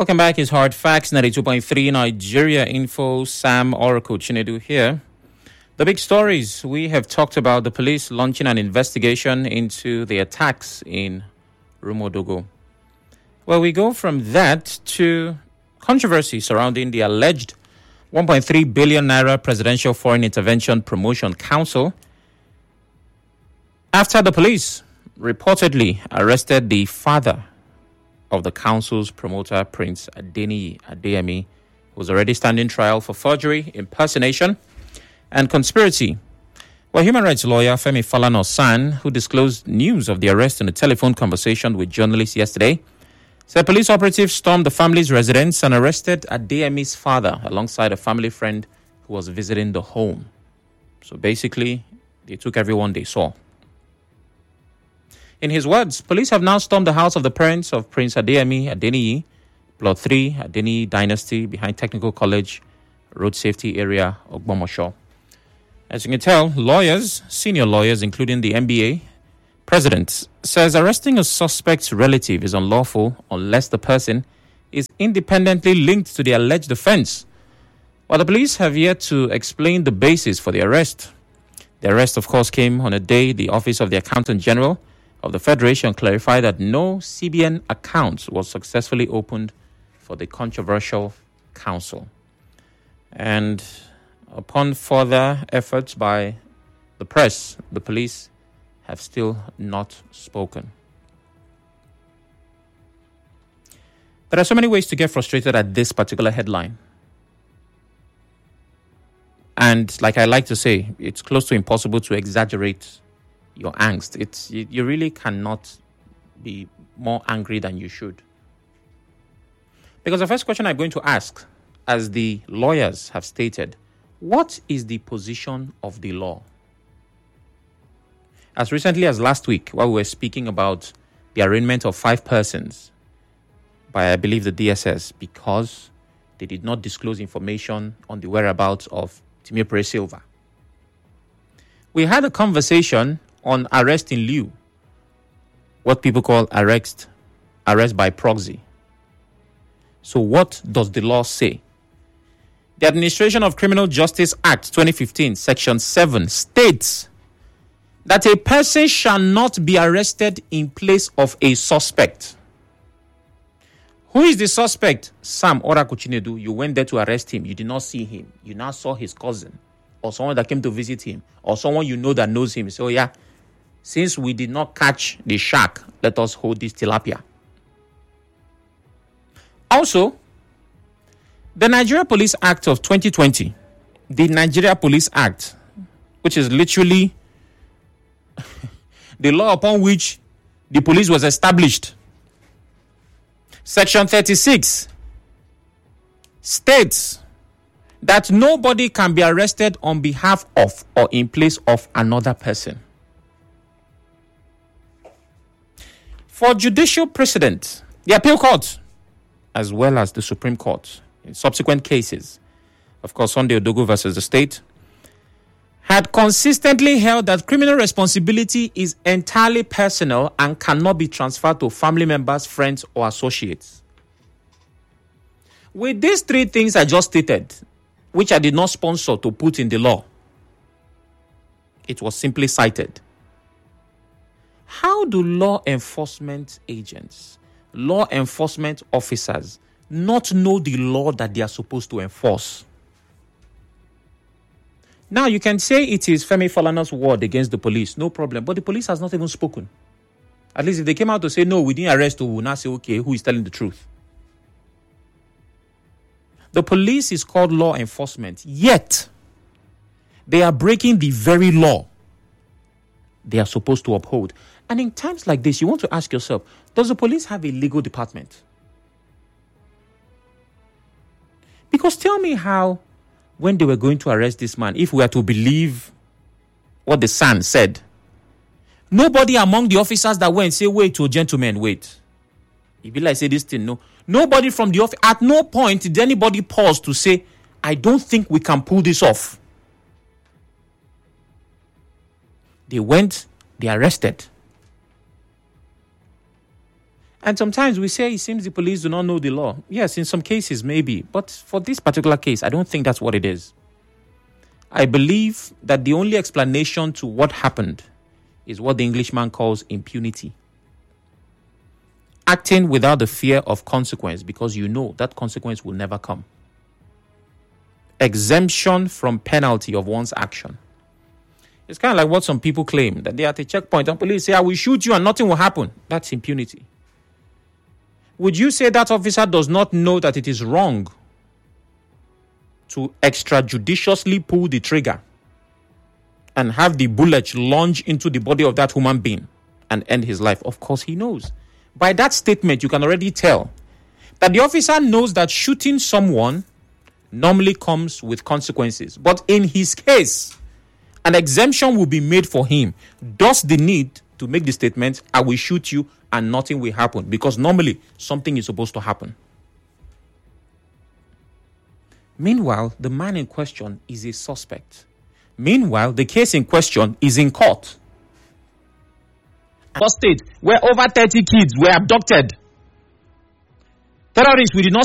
Welcome back. It's Hard Facts, 92.3 Nigeria Info. Sam Oracle Chinedu here. The big stories. We have talked about the police launching an investigation into the attacks in Rumodogo. Well, we go from that to controversy surrounding the alleged 1.3 billion naira Presidential Foreign Intervention Promotion Council after the police reportedly arrested the father of the council's promoter, Prince Adeniyi Adeyemi, who was already standing trial for forgery, impersonation, and conspiracy. Well, human rights lawyer Femi Falana-Osan, who disclosed news of the arrest in a telephone conversation with journalists yesterday, said police operatives stormed the family's residence and arrested Adeyemi's father alongside a family friend who was visiting the home. So basically, they took everyone they saw. In his words, police have now stormed the house of the parents of Prince Adeyemi Adeniyi, Plot 3, Adeniyi Dynasty, behind Technical College, Road Safety Area, Ogbomosho. As you can tell, lawyers, senior lawyers, including the NBA president, says arresting a suspect's relative is unlawful unless the person is independently linked to the alleged offense. While the police have yet to explain the basis for the arrest. The arrest, of course, came on a day the Office of the Accountant General of the Federation clarified that no CBN account was successfully opened for the controversial council. And upon further efforts by the press, the police have still not spoken. There are so many ways to get frustrated at this particular headline. And like I like to say, it's close to impossible to exaggerate your angst. You really cannot be more angry than you should. Because the first question I'm going to ask, as the lawyers have stated, what is the position of the law? As recently as last week, while we were speaking about the arraignment of 5 persons by, I believe, the DSS because they did not disclose information on the whereabouts of Timothy Silva. We had a conversation on arrest in lieu, what people call arrest by proxy. So what does the law say? The Administration of Criminal Justice Act 2015, Section 7 states that a person shall not be arrested in place of a suspect. Who is the suspect? Sam Oracle Chinedu. You went there to arrest him. You did not see him. You now saw his cousin or someone that came to visit him or someone you know that knows him. So yeah, since we did not catch the shark, let us hold this tilapia. Also, the Nigeria Police Act of 2020, the Nigeria Police Act, which is literally the law upon which the police was established. Section 36 states that nobody can be arrested on behalf of or in place of another person. For judicial precedent, the appeal court, as well as the Supreme Court, in subsequent cases, of course, Sunday Odogo versus the state, had consistently held that criminal responsibility is entirely personal and cannot be transferred to family members, friends, or associates. With these 3 things I just stated, which I did not sponsor to put in the law, it was simply cited. How do law enforcement agents, law enforcement officers, not know the law that they are supposed to enforce? Now, you can say it is Femi Falana's word against the police, no problem. But the police has not even spoken. At least if they came out to say, no, we didn't arrest, we will now say, okay, who is telling the truth? The police is called law enforcement, yet they are breaking the very law they are supposed to uphold. And in times like this, you want to ask yourself, does the police have a legal department? Because tell me how, when they were going to arrest this man, if we are to believe what the Sun said, nobody among the officers that went say, wait, oh, gentlemen, wait. If you like say this thing, no. Nobody from the office, at no point did anybody pause to say, I don't think we can pull this off. They went, they arrested. And sometimes we say it seems the police do not know the law. Yes, in some cases, maybe. But for this particular case, I don't think that's what it is. I believe that the only explanation to what happened is what the Englishman calls impunity. Acting without the fear of consequence because you know that consequence will never come. Exemption from penalty of one's action. It's kind of like what some people claim, that they are at a checkpoint and police say, I will shoot you and nothing will happen. That's impunity. Would you say that officer does not know that it is wrong to extrajudiciously pull the trigger and have the bullet launch into the body of that human being and end his life? Of course he knows. By that statement, you can already tell that the officer knows that shooting someone normally comes with consequences. But in his case, an exemption will be made for him. Thus the need to make the statement, I will shoot you and nothing will happen. Because normally, something is supposed to happen. Meanwhile, the man in question is a suspect. Meanwhile, the case in question is in court. State where over 30 kids were abducted. Terrorists, we did not